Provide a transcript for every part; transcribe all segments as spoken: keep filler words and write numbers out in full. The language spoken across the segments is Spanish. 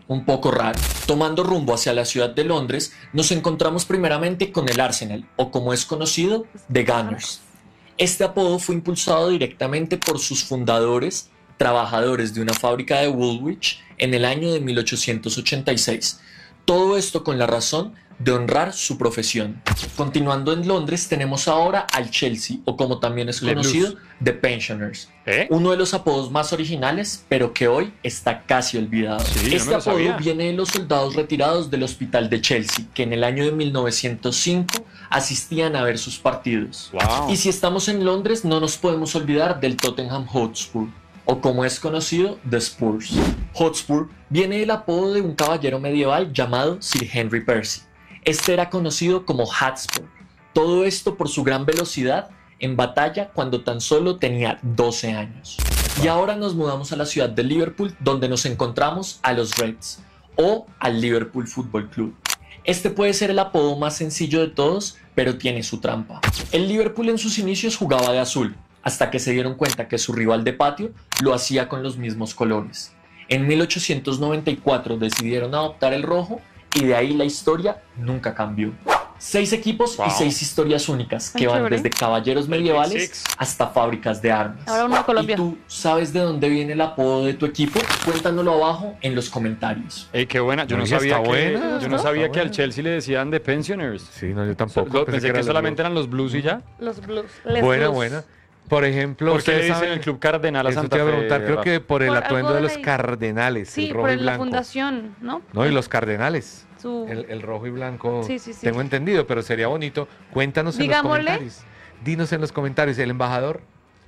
un poco raro. Tomando rumbo hacia la ciudad de Londres, nos encontramos primeramente con el Arsenal, o como es conocido, The Gunners. Este apodo fue impulsado directamente por sus fundadores, trabajadores de una fábrica de Woolwich, en el año de mil ochocientos ochenta y seis. Todo esto con la razón de honrar su profesión. Continuando en Londres, tenemos ahora al Chelsea, o como también es conocido, The Pensioners. ¿Eh? Uno de los apodos más originales, pero que hoy está casi olvidado. Sí, este no me lo apodo sabía. viene de los soldados retirados del hospital de Chelsea, que en el año de mil novecientos cinco asistían a ver sus partidos. Wow. Y si estamos en Londres, no nos podemos olvidar del Tottenham Hotspur, o como es conocido, The Spurs. Hotspur viene del apodo de un caballero medieval llamado Sir Henry Percy. Este era conocido como Hotspur. Todo esto por su gran velocidad en batalla cuando tan solo tenía doce años. Y ahora nos mudamos a la ciudad de Liverpool, donde nos encontramos a los Reds, o al Liverpool Football Club. Este puede ser el apodo más sencillo de todos, pero tiene su trampa. El Liverpool en sus inicios jugaba de azul, hasta que se dieron cuenta que su rival de patio lo hacía con los mismos colores. En mil ochocientos noventa y cuatro decidieron adoptar el rojo y de ahí la historia nunca cambió. Seis equipos Wow. y seis historias únicas que Ay, van chévere. desde caballeros medievales Six. hasta fábricas de armas. Ahora uno de Colombia. ¿Y tú sabes de dónde viene el apodo de tu equipo? Cuéntanoslo abajo en los comentarios. Ey, qué buena. Yo no Oye, sabía está que, buena, yo no está sabía que al buena. Chelsea le decían The Pensioners. Sí, no, yo tampoco. Lo- pensé que, eran los solamente Blues. eran los Blues y ya. Los Blues. Les Buena, Blues. buena. Por ejemplo, ¿Por qué le ustedes dicen saben el Club Cardenal a Eso Santa te iba a Fe? preguntar, creo que por el Por atuendo algo de de los la- cardenales, Sí, el rojo por y el- la blanco. fundación, ¿no? No, y los cardenales. Su... El, el rojo y blanco. Sí, sí, sí. Tengo entendido, pero sería bonito. Cuéntanos en Digámosle. los comentarios. Dinos en los comentarios, el embajador.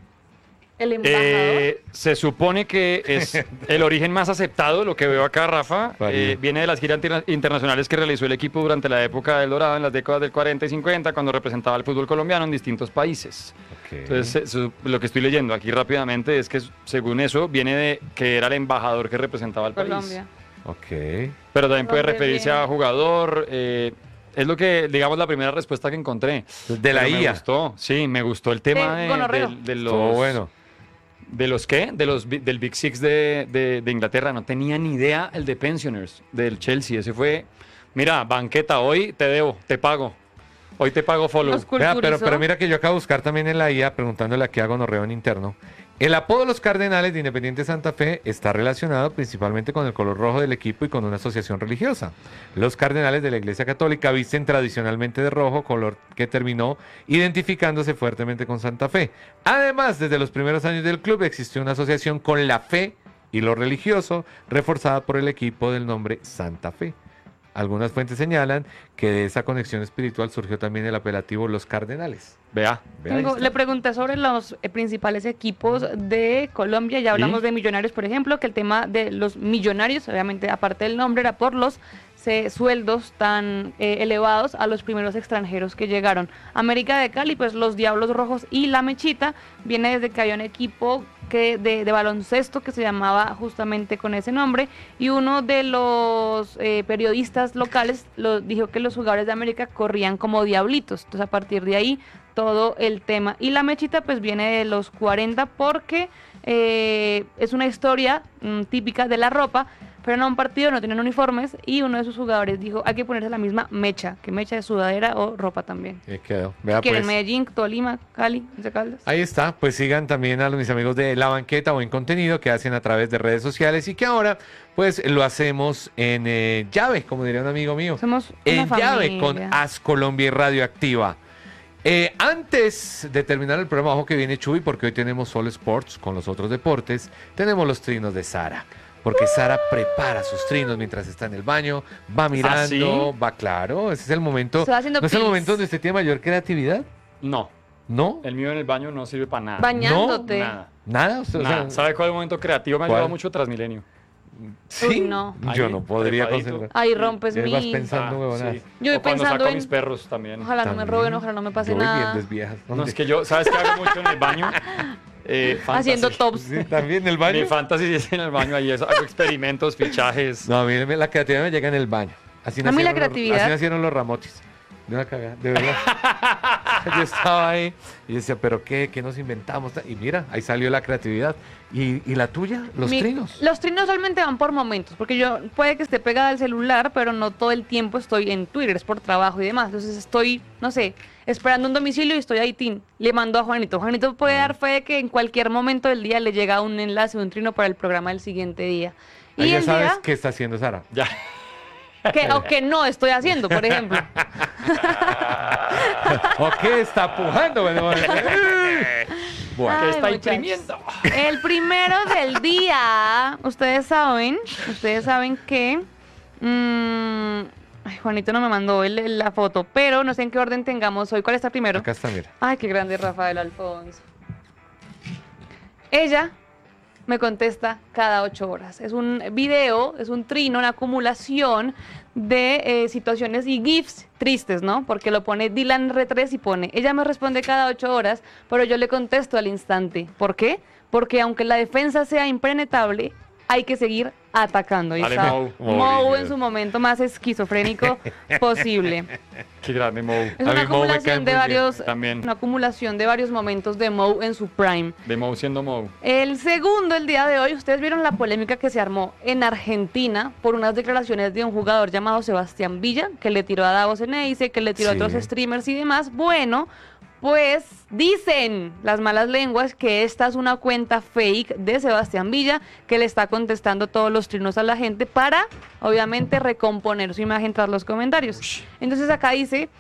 El embajador. Eh, se supone que es el origen más aceptado, lo que veo acá, Rafa. Varía. eh, viene de las giras interna- internacionales que realizó el equipo durante la época del Dorado, en las décadas del cuarenta y cincuenta, cuando representaba al fútbol colombiano en distintos países. Entonces, eh, su- lo que estoy leyendo aquí rápidamente es que, según eso, viene de que era el embajador que representaba al país. Colombia. Ok. Pero también puede ¿Dónde referirse viene? a jugador. eh, es lo que, digamos, la primera respuesta que encontré. De la Pero me I A. gustó, sí, me gustó el tema De de, gonorreo. de- de los... Estuvo bueno. ¿De los qué? De los, bi- del Big Six de, de- de Inglaterra. No tenía ni idea el de Pensioners, del Chelsea. Ese fue, mira, banqueta, hoy te debo, te pago. Hoy te pago follow. Los Vea, pero, culturizó. pero mira que yo acabo de buscar también en la I A, preguntándole aquí a Gonorreo en interno. El apodo de los Cardenales de Independiente Santa Fe está relacionado principalmente con el color rojo del equipo y con una asociación religiosa. Los Cardenales de la Iglesia Católica visten tradicionalmente de rojo, color que terminó identificándose fuertemente con Santa Fe. Además, desde los primeros años del club existió una asociación con la fe y lo religioso, reforzada por el equipo del nombre Santa Fe. Algunas fuentes señalan que de esa conexión espiritual surgió también el apelativo Los Cardenales. Vea. Vea, ahí Tengo- está. le pregunté sobre los eh, principales equipos de Colombia. Ya hablamos ¿Y? de Millonarios, por ejemplo, que el tema de los millonarios, obviamente, aparte del nombre, era por los se- sueldos tan eh, elevados a los primeros extranjeros que llegaron. América de Cali, pues los Diablos Rojos y la Mechita, viene desde que había un equipo que de, de baloncesto que se llamaba justamente con ese nombre, y uno de los eh, periodistas locales lo, dijo que los jugadores de América corrían como diablitos. Entonces, a partir de ahí todo el tema. Y la Mechita pues viene de los cuarenta porque eh, es una historia mm, típica de la ropa. Fueron a un partido, no tenían uniformes y uno de sus jugadores dijo, hay que ponerse la misma mecha, que mecha es sudadera o ropa también. Ahí quedó. Vea, Quieren pues. Medellín, Tolima, Cali, Once Caldas. Ahí está, pues sigan también a los- mis amigos de La Banqueta, buen contenido que hacen a través de redes sociales y que ahora pues lo hacemos en eh, llave, como diría un amigo mío. Somos una En llave familia. con As Colombia y Radioactiva. Eh, antes de terminar el programa, ojo que viene Chuy, porque hoy tenemos Solo Sports con los otros deportes, tenemos los trinos de Sara. Porque Sara prepara sus trinos mientras está en el baño, va mirando, ¿sí? va claro, ese es el momento. Se va haciendo ¿No es el pis. momento donde usted tiene mayor creatividad? No, ¿No? el mío en el baño no sirve para nada. Bañándote. Nada. ¿Nada? Usted, o sea, Nada. ¿Sabe cuál es el momento creativo? Me ha ¿Cuál? ayudado mucho Transmilenio. ¿sí? Uy, no. Yo Ahí, no podría trepadito. concentrar. Ahí rompes Ya mi... vas pensando. Ah, huevonadas. sí. Yo voy O cuando pensando saco a en- mis perros también. Ojalá no me También. roben, ojalá no me pase Yo voy nada. bien desviadas. No, es que yo, ¿sabes qué hago mucho en el baño? Eh, fantasy. Haciendo tops. Sí, también en el Mi baño. fantasy es en el baño, ahí es- hago experimentos, fichajes. No, mire, la creatividad me llega en el baño. Así A mí la nacieron los- creatividad- Así nacieron los ramotis. De una cagada, de verdad. yo estaba ahí y decía, ¿pero qué? ¿Qué nos inventamos? Y mira, ahí salió la creatividad. ¿Y, y la tuya? ¿Los Mi- trinos? Los trinos realmente van por momentos, porque yo puede que esté pegada al celular, pero no todo el tiempo estoy en Twitter, es por trabajo y demás. Entonces estoy, no sé, esperando un domicilio y estoy ahí, tin, le mando a Juanito. Juanito puede dar fe de que en cualquier momento del día le llega un enlace, un trino para el programa del siguiente día. Y Ahí ya el sabes día qué está haciendo Sara. Ya. que, o que no estoy haciendo, por ejemplo. ¿O qué está pujando? Bueno, bueno. Bueno, Que Ay, está muchachos. imprimiendo. El primero del día, ustedes saben, ustedes saben que... mm, ay, Juanito no me mandó el- la foto, pero no sé en qué orden tengamos hoy. ¿Cuál está primero? acá está, mira. Ay, qué grande Rafael Alfonso. Ella me contesta cada ocho horas. Es un video, es un trino, una acumulación de eh, situaciones y GIFs tristes, ¿no? Porque lo pone Dylan R tres y pone, ella me responde cada ocho horas, pero yo le contesto al instante. ¿Por qué? Porque aunque la defensa sea impenetrable, hay que seguir atacando. Y Dale, está Mou. Mou en su momento más esquizofrénico posible. Qué grande, Mou. Es A una mí Mou me cae acumulación muy de bien, varios, también. una acumulación de varios momentos de Mou en su prime. De Mou siendo Mou. El segundo, el día de hoy, ustedes vieron la polémica que se armó en Argentina por unas declaraciones de un jugador llamado Sebastián Villa, que le tiró a Davos Ceneice, que le tiró Sí. a otros streamers y demás. Bueno, pues dicen las malas lenguas que esta es una cuenta fake de Sebastián Villa, que le está contestando todos los trinos a la gente para, obviamente, recomponer su imagen tras los comentarios. Entonces acá dice...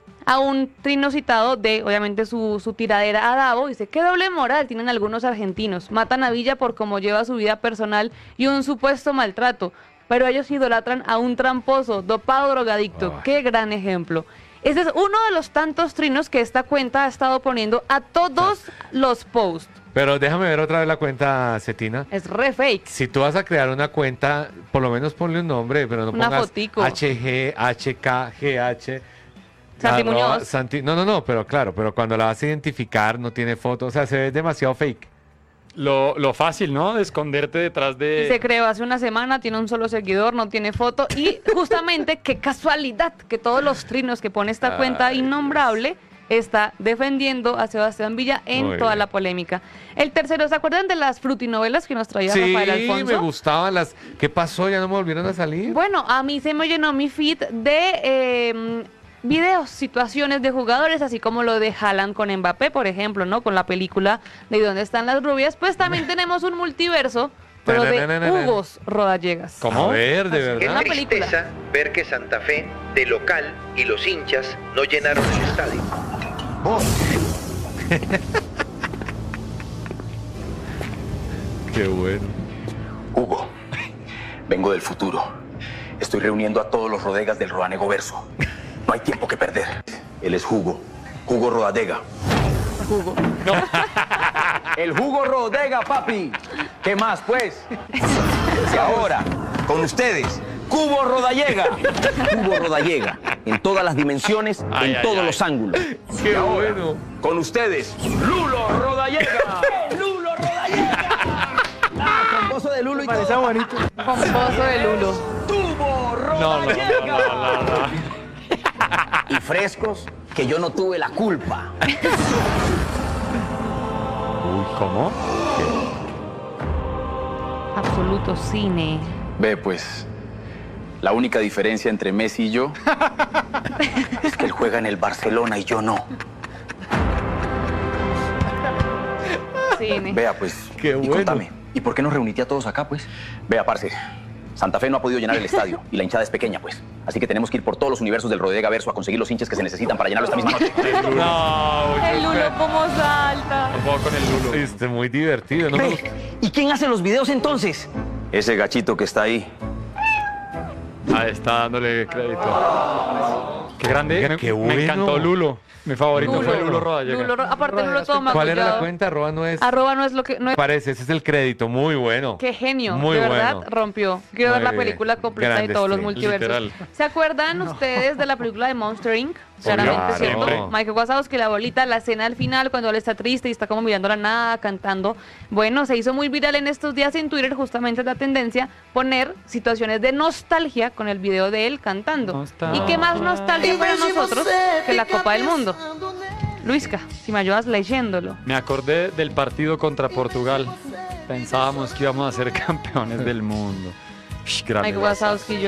a un trino citado de, obviamente, su, su tiradera a Davo. Dice, qué doble moral tienen algunos argentinos. Matan a Villa por cómo lleva su vida personal y un supuesto maltrato. Pero ellos idolatran a un tramposo, dopado, drogadicto. Ay. Qué gran ejemplo. Ese es uno de los tantos trinos que esta cuenta ha estado poniendo a todos los posts. Pero déjame ver otra vez la cuenta, Cetina. Es re fake. Si tú vas a crear una cuenta, por lo menos ponle un nombre, pero no Una pongas fotico. H G, H K, G H. Santi arroba Muñoz. Santi- no, no, no, pero claro, pero cuando la vas a identificar no tiene foto, o sea, se ve demasiado fake. Lo, lo fácil, ¿no? De esconderte detrás de... Se creó hace una semana, tiene un solo seguidor, no tiene foto. Y justamente, qué casualidad que todos los trinos que pone esta cuenta Ay, innombrable está defendiendo a Sebastián Villa en Muy toda bien. la polémica. El tercero, ¿se acuerdan de las frutinovelas que nos traía Sí, Rafael Alfonso? me gustaban las... ¿Qué pasó? ¿Ya no me volvieron a salir? Bueno, a mí se me llenó mi feed de eh, videos, situaciones de jugadores, así como lo de Haaland con Mbappé, por ejemplo, ¿no? Con la película de ¿Dónde están las rubias? Pues también tenemos un multiverso, pero de Tananana. Hugos Rodallegas. ¿Cómo? A ver, de Así Qué una verdad. película. tristeza ver que Santa Fe, de local, y los hinchas no llenaron el estadio. Qué bueno. Hugo, vengo del futuro. Estoy reuniendo a todos los rodegas del Rodanego Verso. No hay tiempo que perder. Él es Hugo. Hugo Rodadega. Hugo. El Hugo Rodega, papi. ¿Qué más, pues? Y ahora, con ustedes, Cubo Rodallega. Cubo Rodallega. En todas las dimensiones, Ay, en ay, todos ay. los ángulos. Qué bueno. Con ustedes, Lulo Rodallega. ¡Lulo Rodallega! Ah, con pozo de Lulo y todo. Pomposo de Lulo. Tubo No, no, no, Rodallega. no, no, no. Y frescos, que yo no tuve la culpa. Uy, ¿cómo? Absoluto cine. Ve, pues, la única diferencia entre Messi y yo es que él juega en el Barcelona y yo no. Cine. Vea, pues, Qué y bueno. contame, ¿y por qué nos reuniste a todos acá, pues? Vea, parce, Santa Fe no ha podido llenar el estadio y la hinchada es pequeña, pues. Así que tenemos que ir por todos los universos del Rodega Verso a conseguir los hinchas que se necesitan para llenarlo esta misma noche. No, uy, El Lulo como salta. por favor, con el Lulo. Este, muy divertido, ¿no? me gusta. ¿Y quién hace los videos entonces? Ese gachito que está ahí. Ahí está dándole crédito. Qué grande. Qué- me, qué me bueno. encantó Lulo. Mi favorito Lulo. fue Lulo Rodallega. Lulo, aparte Lulo todo ¿Cuál era la maquillado. cuenta? Arroba no es... Arroba no es lo que... No es... Parece, ese es el crédito, muy bueno. Qué genio, Muy de verdad bueno. rompió. Quiero Muy ver la bien. película completa Grande de todos los stream. multiversos. Literal. ¿Se acuerdan ustedes de la película de Monster incorporated? Claramente, Claro. ¿cierto? Siempre. Michael Wazowski, la bolita, la escena al final cuando él está triste y está como mirando a la nada, cantando. Bueno, se hizo muy viral en estos días en Twitter, justamente la tendencia, poner situaciones de nostalgia con el video de él cantando. Nostalgia. ¿Y qué más nostalgia para nosotros que la Copa del Mundo? Luisca, si me ayudas leyéndolo. Me acordé del partido contra Portugal. Pensábamos que íbamos a ser campeones del mundo. Shh, grande Mike Wazowski. Wazowski,